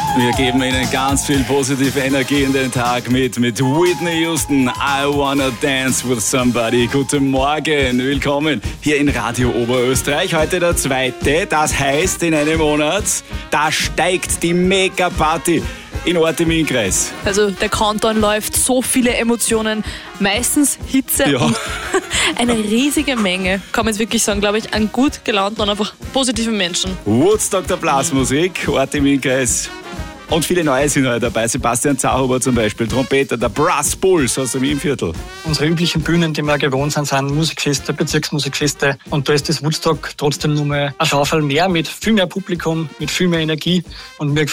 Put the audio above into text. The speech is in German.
Wir geben Ihnen ganz viel positive Energie in den Tag mit Whitney Houston. I wanna dance with somebody. Guten Morgen, willkommen hier in Radio Oberösterreich. Heute der 2. Das heißt, in einem Monat, da steigt die Mega-Party in Ort im Innkreis. Also der Countdown läuft, so viele Emotionen, meistens Hitze und eine riesige Menge, kann man jetzt wirklich sagen, glaube ich, an gut gelaunten und einfach positiven Menschen. Woodstock der Blasmusik, Ort im Innkreis. Und viele neue sind heute dabei. Sebastian Zahuber zum Beispiel, Trompeter, der Brass Bulls aus dem Wien-Viertel. Unsere üblichen Bühnen, die wir gewohnt sind Musikfeste, Bezirksmusikfeste. Und da ist das Woodstock trotzdem nur mal ein Schaufel mehr mit viel mehr Publikum, mit viel mehr Energie. Und wir